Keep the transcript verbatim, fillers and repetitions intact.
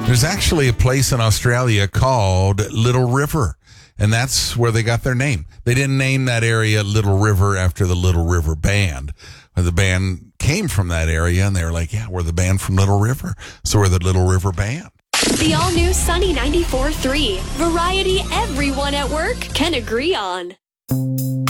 There's actually a place in Australia called Little River, and that's where they got their name. They didn't name that area Little River after the Little River Band. The band came from that area, and they were like, yeah, we're the band from Little River, so we're the Little River Band. The all-new Sunny ninety-four point three. Variety everyone at work can agree on.